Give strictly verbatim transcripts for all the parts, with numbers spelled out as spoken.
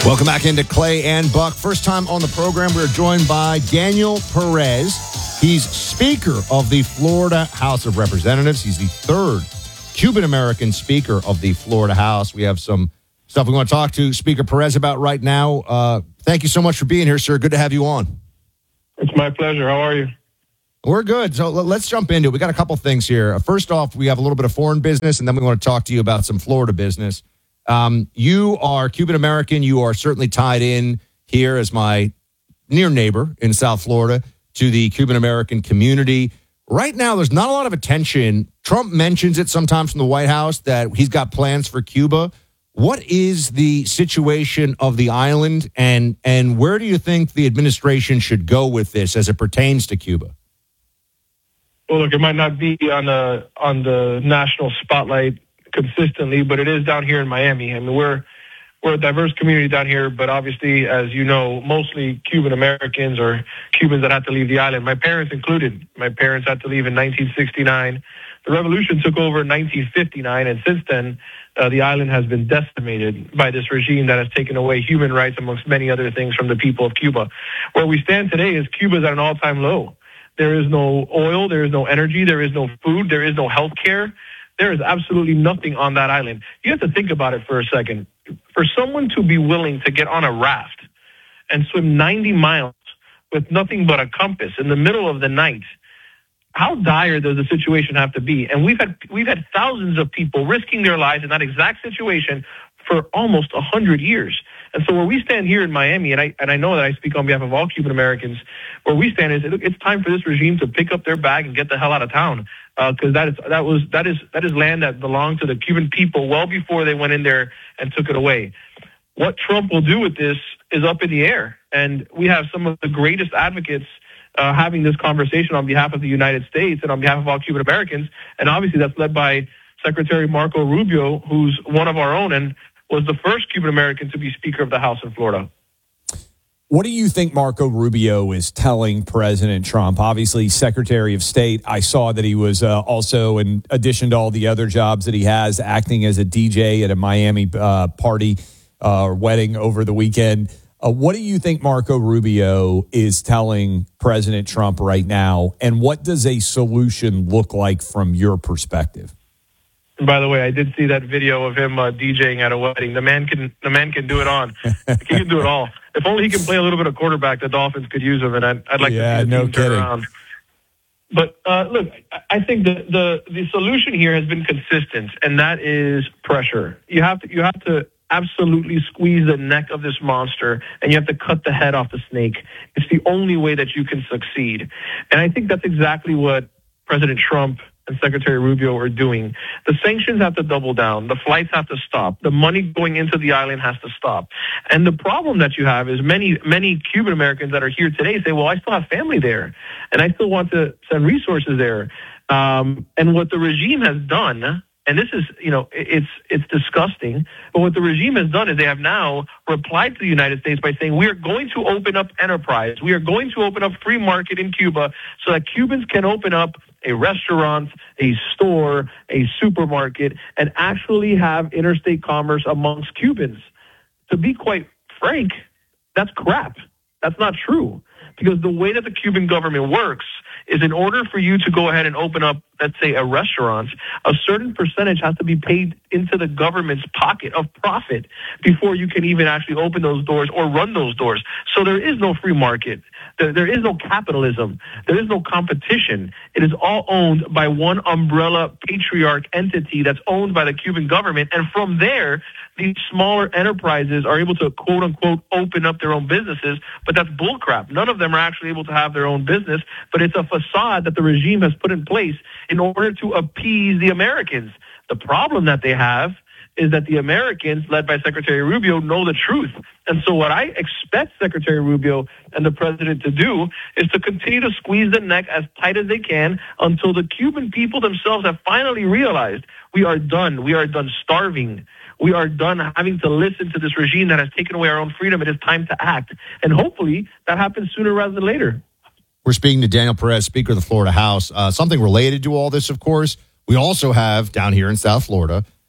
Welcome back into Clay and Buck. First time on the program, we're joined by Daniel Perez. He's Speaker of the Florida House of Representatives. He's the third Cuban-American Speaker of the Florida House. We have some stuff we want to talk to Speaker Perez about right now. Uh, thank you so much for being here, sir. Good to have you on. It's my pleasure. How are you? We're good. So let's jump into it. We got a couple things here. First off, we have a little bit of foreign business, and then we want to talk to you about some Florida business. Um, you are Cuban-American. You are certainly tied in here as my near neighbor in South Florida to the Cuban-American community. Right now, there's not a lot of attention. Trump mentions it sometimes from the White House that he's got plans for Cuba. What is the situation of the island, and, and where do you think the administration should go with this as it pertains to Cuba? Well, look, it might not be on the on the national spotlight consistently, but it is down here in Miami. I mean, we're we're a diverse community down here, but obviously, as you know, mostly Cuban Americans or Cubans that had to leave the island. My parents included. My parents had to leave in nineteen sixty-nine. The revolution took over in nineteen fifty-nine, and since then, uh, the island has been decimated by this regime that has taken away human rights, amongst many other things, from the people of Cuba. Where we stand today is Cuba is at an all-time low. There is no oil, there is no energy, there is no food, there is no health care. There is absolutely nothing on that island. You have to think about it for a second. For someone to be willing to get on a raft and swim ninety miles with nothing but a compass in the middle of the night, how dire does the situation have to be? And we've had we've had thousands of people risking their lives in that exact situation for almost a hundred years. And so where we stand here in Miami, and I and I know that I speak on behalf of all Cuban Americans, where we stand is it's time for this regime to pick up their bag and get the hell out of town, because uh, that is that was that is that is land that belonged to the Cuban people well before they went in there and took it away. What Trump will do with this is up in the air, and we have some of the greatest advocates uh, having this conversation on behalf of the United States and on behalf of all Cuban Americans, and obviously that's led by Secretary Marco Rubio, who's one of our own and was the first Cuban American to be Speaker of the House in Florida. What do you think Marco Rubio is telling President Trump? Obviously, Secretary of State. I saw that he was uh, also, in addition to all the other jobs that he has, acting as a D J at a Miami uh, party or uh, wedding over the weekend. Uh, what do you think Marco Rubio is telling President Trump right now, and what does a solution look like from your perspective? And by the way, I did see that video of him uh, DJing at a wedding. The man can the man can do it on. He can do it all. If only he can play a little bit of quarterback, the Dolphins could use him, and I'd, I'd like yeah, to see the no team turn kidding. around. But uh, look, I think the, the the solution here has been consistent, and that is pressure. You have to you have to absolutely squeeze the neck of this monster, and you have to cut the head off the snake. It's the only way that you can succeed, and I think that's exactly what President Trump and Secretary Rubio are doing. The sanctions have to double down. The flights have to stop. The money going into the island has to stop. And the problem that you have is many, many Cuban Americans that are here today say, well, I still have family there, and I still want to send resources there. Um, and what the regime has done, and this is, you know, it's it's disgusting, but what the regime has done is they have now replied to the United States by saying, we are going to open up enterprise. We are going to open up free market in Cuba so that Cubans can open up a restaurant, a store, a supermarket, and actually have interstate commerce amongst Cubans. To be quite frank, that's crap. That's not true. Because the way that the Cuban government works is in order for you to go ahead and open up, let's say, a restaurant, a certain percentage has to be paid into the government's pocket of profit before you can even actually open those doors or run those doors. So there is no free market. There, there is no capitalism. There is no competition. It is all owned by one umbrella patriarch entity that's owned by the Cuban government. And from there, these smaller enterprises are able to, quote unquote, open up their own businesses. But that's bullcrap. None of them are actually able to have their own business. But it's a facade that the regime has put in place in order to appease the Americans. The problem that they have is that the Americans, led by Secretary Rubio, know the truth. And so what I expect Secretary Rubio and the president to do is to continue to squeeze the neck as tight as they can until the Cuban people themselves have finally realized we are done. We are done starving. We are done having to listen to this regime that has taken away our own freedom. It is time to act. And hopefully that happens sooner rather than later. We're speaking to Daniel Perez, Speaker of the Florida House. Uh, something related to all this, of course, we also have down here in South Florida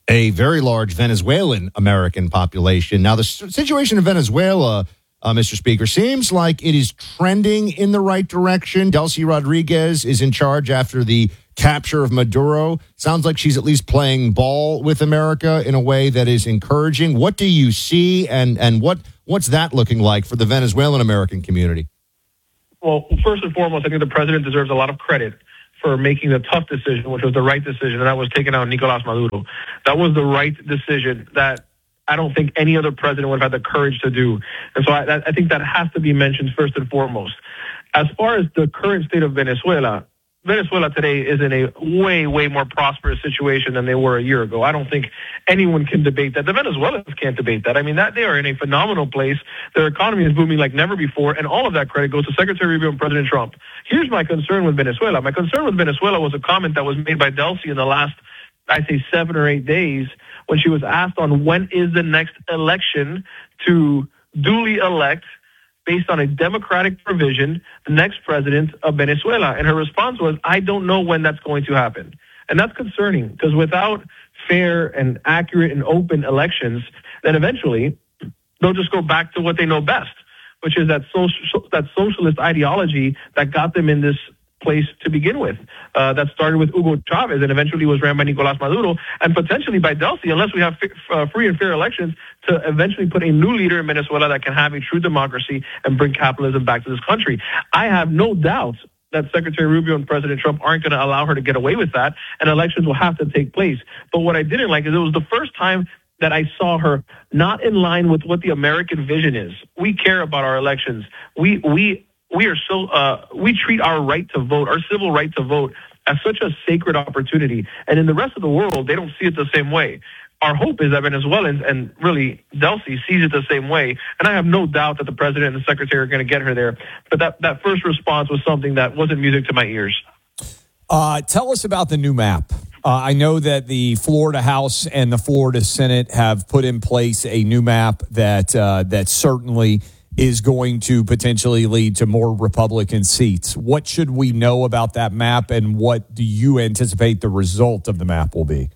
a very large Venezuelan American population. Now, the situation in Venezuela, uh, Mister Speaker, seems like it is trending in the right direction. Delcy Rodriguez is in charge after the capture of Maduro. Sounds like she's at least playing ball with America in a way that is encouraging. What do you see, and, and what what's that looking like for the Venezuelan American community? Well, first and foremost, I think the president deserves a lot of credit for making the tough decision, which was the right decision, and that was taking out Nicolás Maduro. That was the right decision that I don't think any other president would have had the courage to do. And so I, I think that has to be mentioned first and foremost. As far as the current state of Venezuela, Venezuela today is in a way, way more prosperous situation than they were a year ago. I don't think anyone can debate that. The Venezuelans can't debate that. I mean, that they are in a phenomenal place. Their economy is booming like never before, and all of that credit goes to Secretary Rubio and President Trump. Here's my concern with Venezuela. My concern with Venezuela was a comment that was made by Delcy in the last, I'd say, seven or eight days when she was asked on when is the next election to duly elect, based on a democratic provision, the next president of Venezuela. And her response was, I don't know when that's going to happen. And that's concerning, because without fair and accurate and open elections, then eventually they'll just go back to what they know best, which is that social, that socialist ideology that got them in this place to begin with. Uh, that started with Hugo Chavez and eventually was ran by Nicolás Maduro, and potentially by Delcy, unless we have f- uh, free and fair elections, to eventually put a new leader in Venezuela that can have a true democracy and bring capitalism back to this country. I have no doubt that Secretary Rubio and President Trump aren't going to allow her to get away with that, and elections will have to take place. But what I didn't like is it was the first time that I saw her not in line with what the American vision is. We care about our elections. We we we are so uh, we treat our right to vote, our civil right to vote, as such a sacred opportunity. And in the rest of the world, they don't see it the same way. Our hope is that Venezuelans, and really Delcy, sees it the same way. And I have no doubt that the president and the secretary are going to get her there. But that, that first response was something that wasn't music to my ears. Uh, tell us about the new map. Uh, I know that the Florida House and the Florida Senate have put in place a new map that uh, that certainly is going to potentially lead to more Republican seats. What should we know about that map, and what do you anticipate the result of the map will be?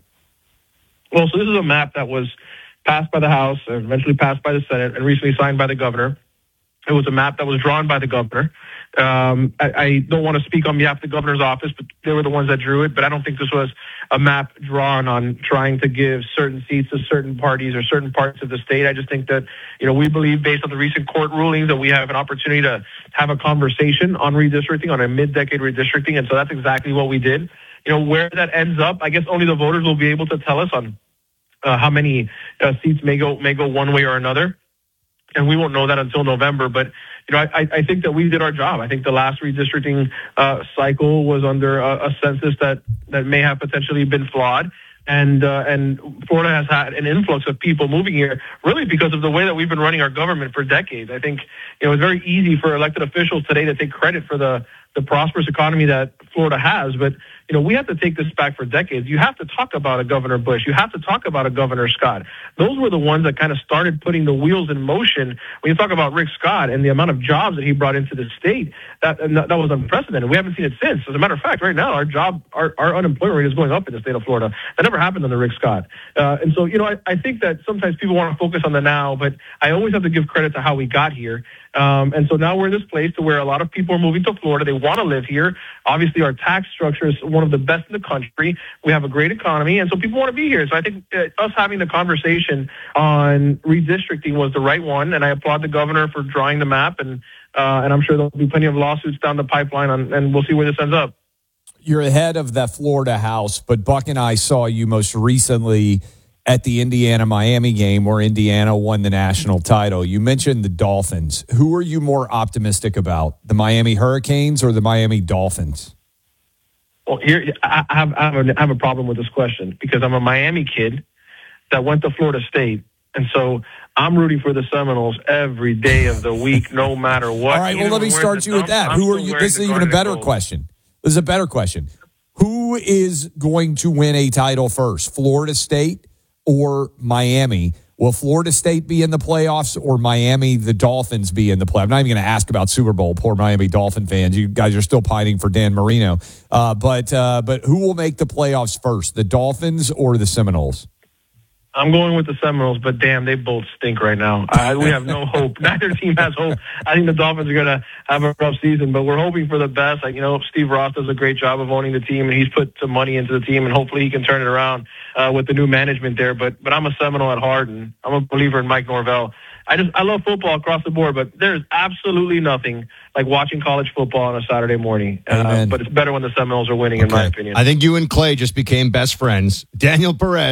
Well, so this is a map that was passed by the House, and eventually passed by the Senate, and recently signed by the governor. It was a map that was drawn by the governor. Um, I, I don't want to speak on behalf of the governor's office, but they were the ones that drew it. But I don't think this was a map drawn on trying to give certain seats to certain parties or certain parts of the state. I just think that, you know, we believe, based on the recent court rulings, that we have an opportunity to have a conversation on redistricting, on a mid-decade redistricting. And so that's exactly what we did. You know, where that ends up, I guess only the voters will be able to tell us on uh, how many uh, seats may go may go one way or another. And we won't know that until November. But, you know, I, I think that we did our job. I think the last redistricting uh, cycle was under a, a census that, that may have potentially been flawed. And uh, and Florida has had an influx of people moving here, really because of the way that we've been running our government for decades. I think, you know, it's very easy for elected officials today to take credit for the, the prosperous economy that Florida has. But, you know, we have to take this back for decades. You have to talk about a Governor Bush. You have to talk about a Governor Scott. Those were the ones that kind of started putting the wheels in motion. When you talk about Rick Scott and the amount of jobs that he brought into the state, that that was unprecedented. We haven't seen it since. As a matter of fact, right now, our job, our, our unemployment rate is going up in the state of Florida. That never happened under Rick Scott. Uh, and so, you know, I, I think that sometimes people want to focus on the now, but I always have to give credit to how we got here. Um, and so now we're in this place to where a lot of people are moving to Florida. They want to live here. Obviously, our tax structure is one of the best in the country. We have a great economy, and so people want to be here. So I think uh, us having the conversation on redistricting was the right one, and I applaud the governor for drawing the map, and uh, and I'm sure there'll be plenty of lawsuits down the pipeline, on, and we'll see where this ends up. You're ahead of that Florida House, but Buck and I saw you most recently at the Indiana-Miami game where Indiana won the national title. You mentioned the Dolphins. Who are you more optimistic about, the Miami Hurricanes or the Miami Dolphins? Well, here I have, I have, a, I have a problem with this question because I'm a Miami kid that went to Florida State, and so I'm rooting for the Seminoles every day of the week, no matter what. All right, well, let me start you with that. Who are you? This is even a better question. This is a better question. Who is going to win a title first, Florida State or Miami? Will Florida State be in the playoffs or Miami, the Dolphins, be in the playoffs? I'm not even going to ask about Super Bowl. Poor Miami Dolphin fans. You guys are still pining for Dan Marino. Uh, but uh, but who will make the playoffs first, the Dolphins or the Seminoles? I'm going with the Seminoles, but damn, they both stink right now. Uh, we have no hope. Neither team has hope. I think the Dolphins are going to have a rough season, but we're hoping for the best. Like, you know, Steve Ross does a great job of owning the team, and he's put some money into the team, and hopefully he can turn it around uh, with the new management there. But but I'm a Seminole at heart, and I'm a believer in Mike Norvell. I just I love football across the board, but there's absolutely nothing like watching college football on a Saturday morning. Uh, but it's better when the Seminoles are winning, okay. in my opinion. I think you and Clay just became best friends. Daniel Perez.